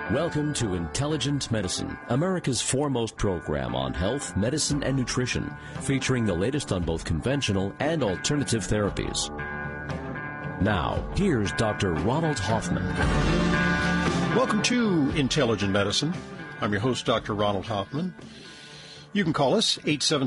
Welcome to Intelligent Medicine, America's foremost program on health, medicine, and nutrition, featuring the latest on both conventional and alternative therapies. Now, here's Dr. Ronald Hoffman. Welcome to Intelligent Medicine. I'm your host, Dr. Ronald Hoffman. You can call us,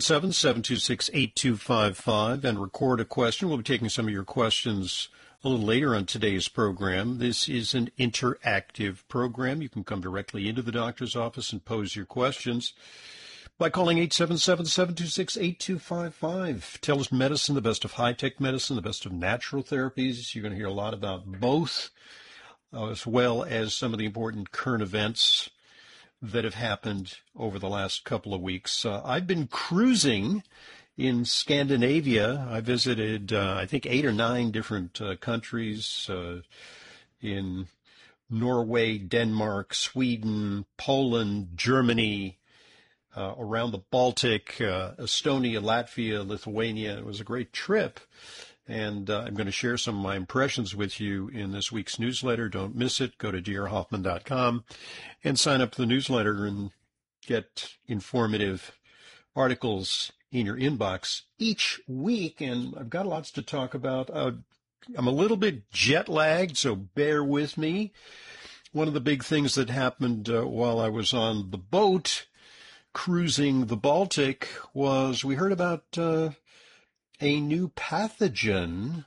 877-726-8255, and record a question. We'll be taking some of your questions a little later on today's program. This is an interactive program. You can come directly into the doctor's office and pose your questions by calling 877-726-8255. Telemedicine, the best of high-tech medicine, the best of natural therapies. You're going to hear a lot about both, as well as some of the important current events that have happened over the last couple of weeks. I've been cruising in Scandinavia. I visited, I think, 8 or 9 different countries in Norway, Denmark, Sweden, Poland, Germany, around the Baltic, Estonia, Latvia, Lithuania. It was a great trip, and I'm going to share some of my impressions with you in this week's newsletter. Don't miss it. Go to drhoffman.com and sign up for the newsletter and get informative articles in your inbox each week. And I've got lots to talk about. I'm a little bit jet lagged, so bear with me. One of the big things that happened while I was on the boat cruising the Baltic was we heard about a new pathogen,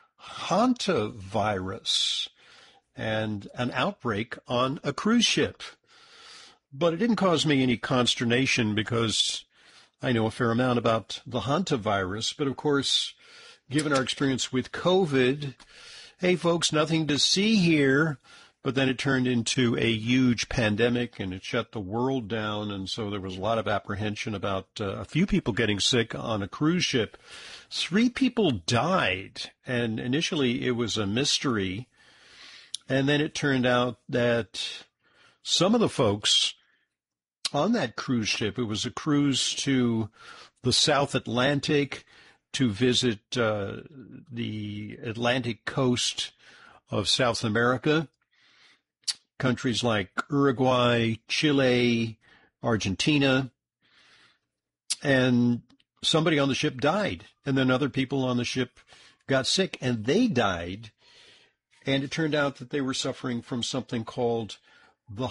hantavirus, and an outbreak on a cruise ship. But it didn't cause me any consternation because I know a fair amount about the hantavirus. But of course, given our experience with COVID, hey folks, nothing to see here. But then it turned into a huge pandemic and it shut the world down. And so there was a lot of apprehension about a few people getting sick on a cruise ship. 3 people died, and initially it was a mystery. And then it turned out that some of the folks on that cruise ship, it was a cruise to the South Atlantic to visit the Atlantic coast of South America. Countries like Uruguay, Chile, Argentina, and somebody on the ship died. And then other people on the ship got sick and they died. And it turned out that they were suffering from something called the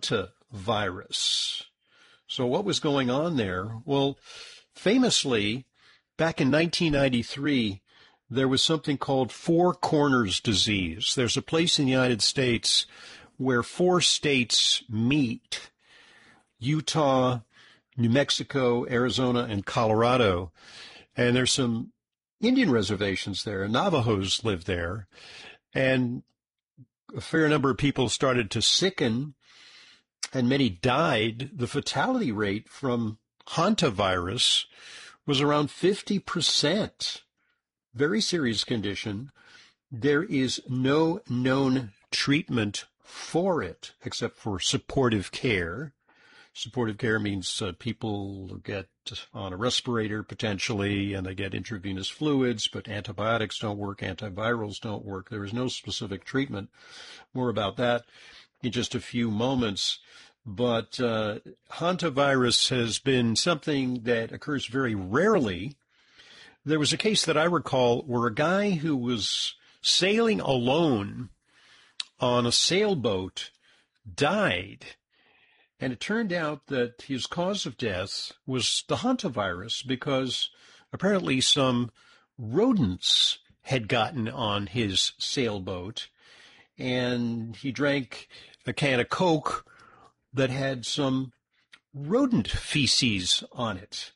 hantavirus. So what was going on there? Well, famously, back in 1993, there was something called Four Corners disease. There's a place in the United States where 4 states meet: Utah, New Mexico, Arizona, and Colorado. And there's some Indian reservations there. Navajos live there. And a fair number of people started to sicken, and many died. The fatality rate from hantavirus was around 50%. Very serious condition. There is no known treatment for it except for supportive care. Supportive care means people get on a respirator potentially, and they get intravenous fluids, but antibiotics don't work, antivirals don't work. There is no specific treatment. More about that in just a few moments. But hantavirus has been something that occurs very rarely. There was a case that I recall where a guy who was sailing alone on a sailboat died. And it turned out that his cause of death was the hantavirus because apparently some rodents had gotten on his sailboat, and he drank a can of Coke that had some rodent feces on it.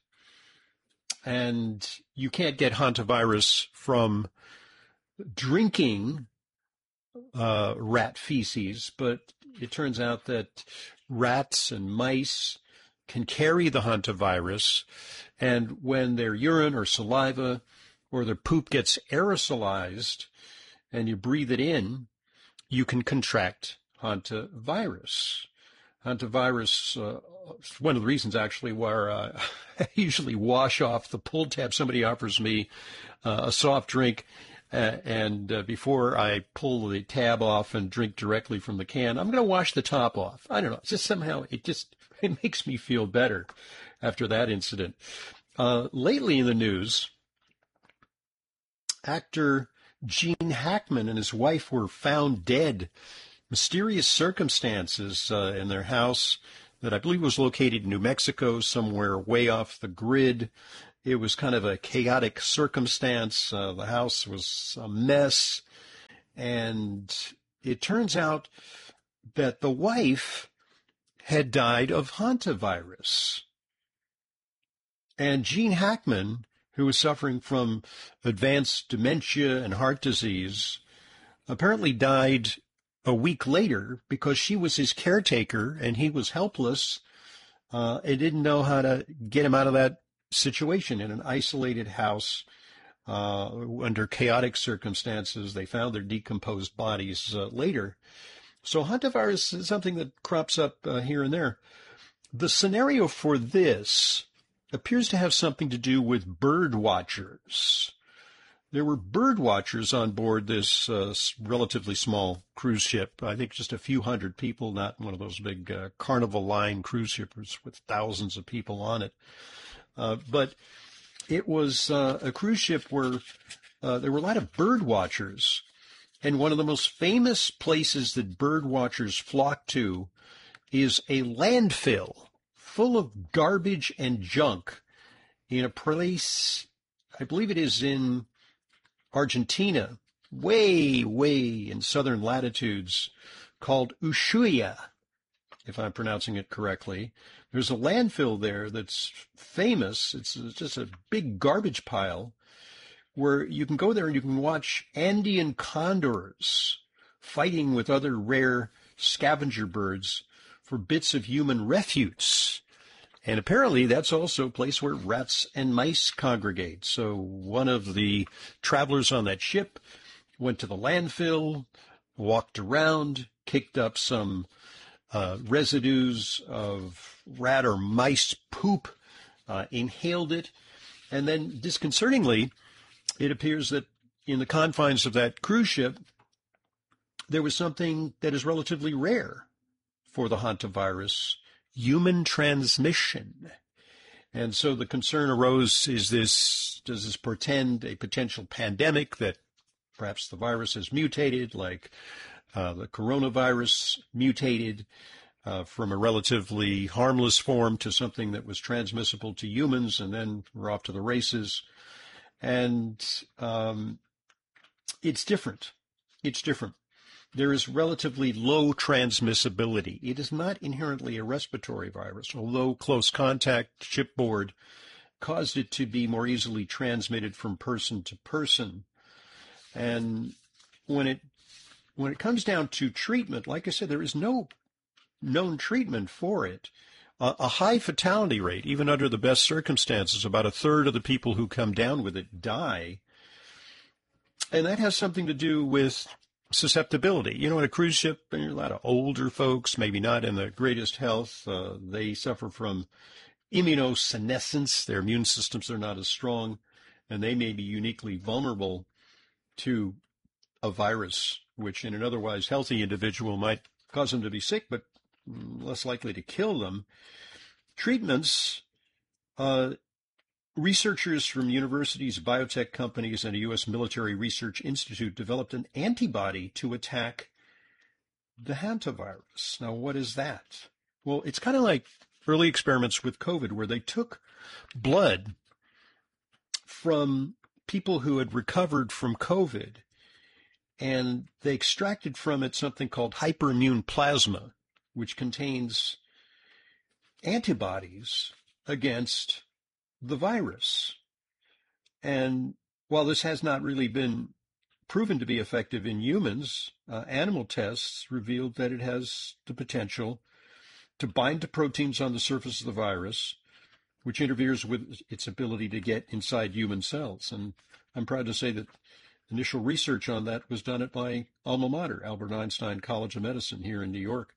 And you can't get hantavirus from drinking rat feces, but it turns out that rats and mice can carry the hantavirus, and when their urine or saliva or their poop gets aerosolized and you breathe it in, you can contract hantavirus. Hantavirus, one of the reasons actually where I usually wash off the pull tab. Somebody offers me a soft drink And before I pull the tab off and drink directly from the can, I'm going to wash the top off. I don't know. It's just somehow it makes me feel better after that incident. Lately in the news, actor Gene Hackman and his wife were found dead. Mysterious circumstances in their house that I believe was located in New Mexico, somewhere way off the grid. It was kind of a chaotic circumstance. The house was a mess. And it turns out that the wife had died of hantavirus. And Gene Hackman, who was suffering from advanced dementia and heart disease, apparently died a week later because she was his caretaker and he was helpless and didn't know how to get him out of that situation in an isolated house under chaotic circumstances. They found their decomposed bodies later. So hantavirus is something that crops up here and there. The scenario for this appears to have something to do with bird watchers. There were bird watchers on board this relatively small cruise ship. I think just a few hundred people, not one of those big Carnival Line cruise ships with thousands of people on it. But it was a cruise ship where there were a lot of bird watchers. And one of the most famous places that bird watchers flock to is a landfill full of garbage and junk in a place, I believe it is in Argentina, way in southern latitudes, called Ushuaia, if I'm pronouncing it correctly. There's a landfill there that's famous. It's just a big garbage pile where you can go there and you can watch Andean condors fighting with other rare scavenger birds for bits of human refuse. And apparently that's also a place where rats and mice congregate. So one of the travelers on that ship went to the landfill, walked around, kicked up some residues of rat or mice poop, inhaled it, and then disconcertingly, it appears that in the confines of that cruise ship, there was something that is relatively rare for the hantavirus, human transmission. And so the concern arose, does this portend a potential pandemic that perhaps the virus has mutated, like the coronavirus mutated from a relatively harmless form to something that was transmissible to humans, and then we're off to the races. And it's different. It's different. There is relatively low transmissibility. It is not inherently a respiratory virus, although close contact shipboard caused it to be more easily transmitted from person to person. And when it comes down to treatment, like I said, there is no known treatment for it. A high fatality rate, even under the best circumstances, about a third of the people who come down with it die. And that has something to do with susceptibility. You know, on a cruise ship, there are a lot of older folks, maybe not in the greatest health. They suffer from immunosenescence. Their immune systems are not as strong, and they may be uniquely vulnerable to a virus, which in an otherwise healthy individual might cause them to be sick, but less likely to kill them. Treatments, researchers from universities, biotech companies, and a U.S. military research institute developed an antibody to attack the hantavirus. Now, what is that? Well, it's kind of like early experiments with COVID, where they took blood from people who had recovered from COVID, and they extracted from it something called hyperimmune plasma, which contains antibodies against the virus. And while this has not really been proven to be effective in humans, animal tests revealed that it has the potential to bind to proteins on the surface of the virus, which interferes with its ability to get inside human cells. And I'm proud to say that initial research on that was done at my alma mater, Albert Einstein College of Medicine here in New York.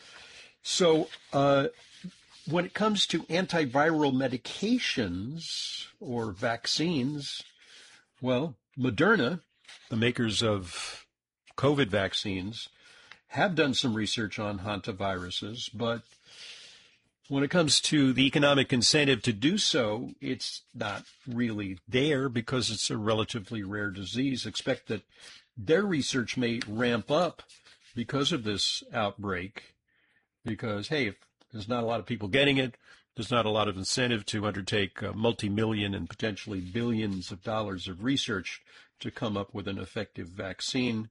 So when it comes to antiviral medications or vaccines, well, Moderna the makers of COVID vaccines, have done some research on hantaviruses, but when it comes to the economic incentive to do so, it's not really there because it's a relatively rare disease. Expect that their research may ramp up because of this outbreak, because, hey, if there's not a lot of people getting it, there's not a lot of incentive to undertake multi-million and potentially billions of dollars of research to come up with an effective vaccine.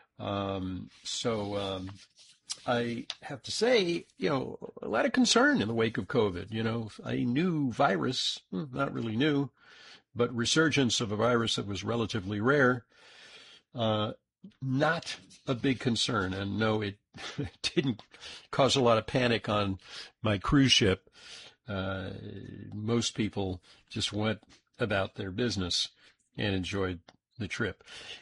I have to say, a lot of concern in the wake of COVID. A new virus, not really new, but resurgence of a virus that was relatively rare, not a big concern. And no, it didn't cause a lot of panic on my cruise ship. Most people just went about their business and enjoyed the trip.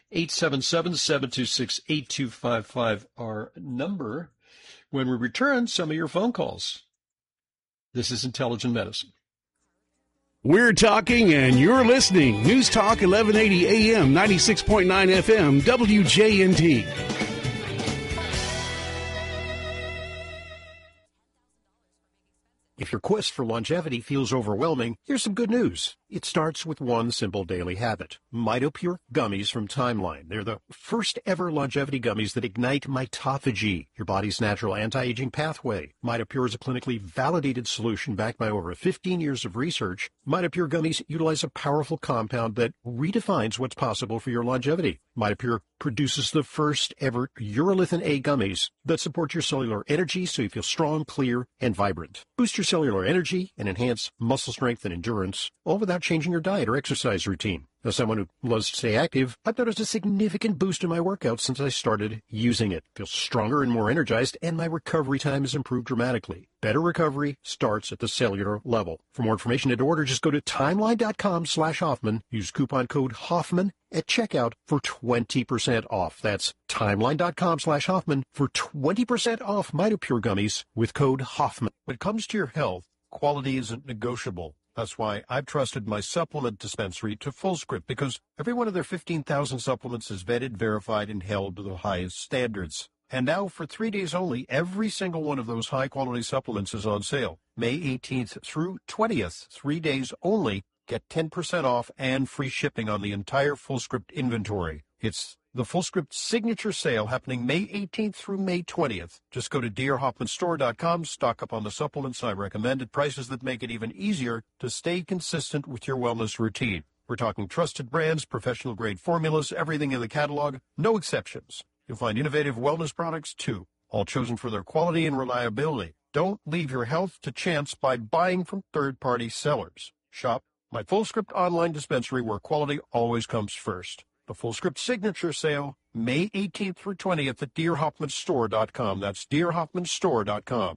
877-726-8255, our number. When we return, some of your phone calls. This is Intelligent Medicine. We're talking and you're listening. News Talk 1180 AM, 96.9 FM, WJNT. If your quest for longevity feels overwhelming, here's some good news. It starts with one simple daily habit. MitoPure gummies from Timeline. They're the first ever longevity gummies that ignite mitophagy, your body's natural anti-aging pathway. MitoPure is a clinically validated solution backed by over 15 years of research. MitoPure gummies utilize a powerful compound that redefines what's possible for your longevity. MitoPure produces the first ever urolithin A gummies that support your cellular energy so you feel strong, clear, and vibrant. Boost your cellular energy and enhance muscle strength and endurance, all without changing your diet or exercise routine. As someone who loves to stay active, I've noticed a significant boost in my workouts since I started using it. I feel stronger and more energized, and my recovery time has improved dramatically. Better recovery starts at the cellular level. For more information and to order, just go to timeline.com/Hoffman. Use coupon code Hoffman at checkout for 20% off. That's timeline.com/Hoffman for 20% off MitoPure gummies with code Hoffman. When it comes to your health, quality isn't negotiable. That's why I've trusted my supplement dispensary to FullScript, because every one of their 15,000 supplements is vetted, verified, and held to the highest standards. And now, for 3 days only, every single one of those high-quality supplements is on sale. May 18th through 20th, 3 days only. Get 10% off and free shipping on the entire FullScript inventory. It's the FullScript signature sale happening May 18th through May 20th. Just go to drhoffmanstore.com, stock up on the supplements I recommend at prices that make it even easier to stay consistent with your wellness routine. We're talking trusted brands, professional-grade formulas, everything in the catalog, no exceptions. You'll find innovative wellness products, too, all chosen for their quality and reliability. Don't leave your health to chance by buying from third-party sellers. Shop my FullScript online dispensary, where quality always comes first. The FullScript signature sale, May 18th through 20th at drhoffmanstore.com. That's drhoffmanstore.com.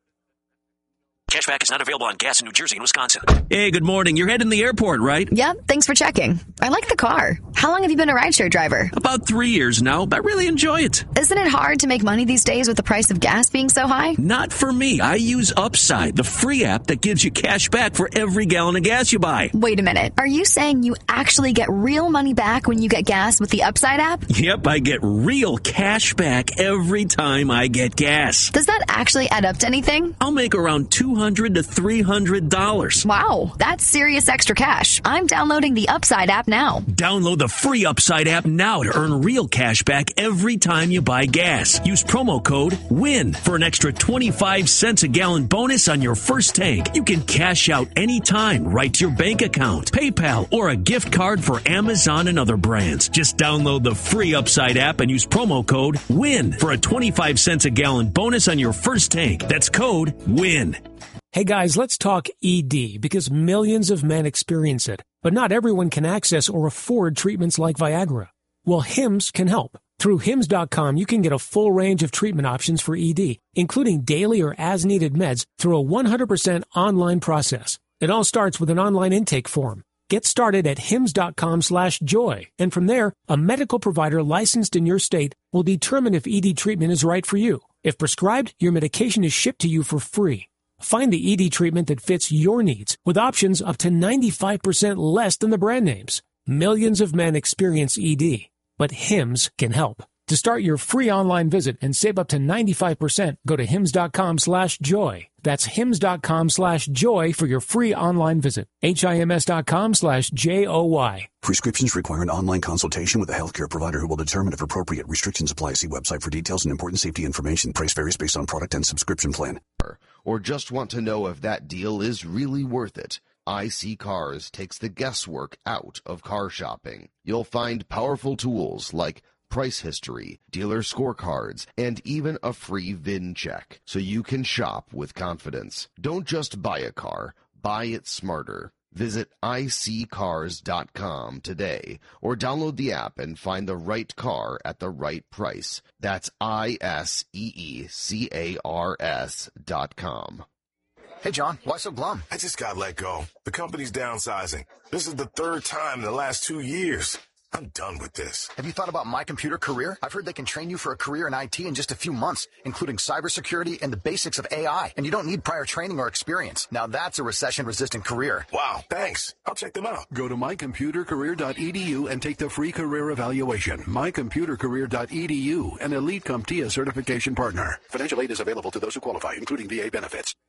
Cashback is not available on gas in New Jersey and Wisconsin. Hey, good morning. You're heading to the airport, right? Yep, thanks for checking. I like the car. How long have you been a rideshare driver? About 3 years now, but I really enjoy it. Isn't it hard to make money these days with the price of gas being so high? Not for me. I use Upside, the free app that gives you cash back for every gallon of gas you buy. Wait a minute. Are you saying you actually get real money back when you get gas with the Upside app? Yep, I get real cash back every time I get gas. Does that actually add up to anything? I'll make around $200 to $300. Wow, that's serious extra cash. I'm downloading the Upside app now. Download the free Upside app now to earn real cash back every time you buy gas. Use promo code WIN for an extra 25 cents a gallon bonus on your first tank. You can cash out anytime right to your bank account, PayPal, or a gift card for Amazon and other brands. Just download the free Upside app and use promo code WIN for a 25 cents a gallon bonus on your first tank. That's code WIN. Hey guys, let's talk ED, because millions of men experience it, but not everyone can access or afford treatments like Viagra. Well, Hims can help. Through Hims.com, you can get a full range of treatment options for ED, including daily or as-needed meds through a 100% online process. It all starts with an online intake form. Get started at hims.com/joy, and from there, a medical provider licensed in your state will determine if ED treatment is right for you. If prescribed, your medication is shipped to you for free. Find the ED treatment that fits your needs with options up to 95% less than the brand names. Millions of men experience ED. but HIMS can help. To start your free online visit and save up to 95%, go to hims.com/joy. That's hims.com/joy for your free online visit. HIMS.com/JOY. Prescriptions require an online consultation with a healthcare provider who will determine if appropriate. Restrictions apply. See website for details and important safety information. Price varies based on product and subscription plan. Or just want to know if that deal is really worth it? IC Cars takes the guesswork out of car shopping. You'll find powerful tools like price history, dealer scorecards, and even a free VIN check, so you can shop with confidence. Don't just buy a car, buy it smarter. Visit iccars.com today or download the app and find the right car at the right price. That's ISEECARS.com. Hey, John, why so glum? I just got let go. The company's downsizing. This is the third time in the last 2 years. I'm done with this. Have you thought about My Computer Career? I've heard they can train you for a career in IT in just a few months, including cybersecurity and the basics of AI. And you don't need prior training or experience. Now that's a recession-resistant career. Wow, thanks. I'll check them out. Go to mycomputercareer.edu and take the free career evaluation. mycomputercareer.edu, an Elite CompTIA certification partner. Financial aid is available to those who qualify, including VA benefits.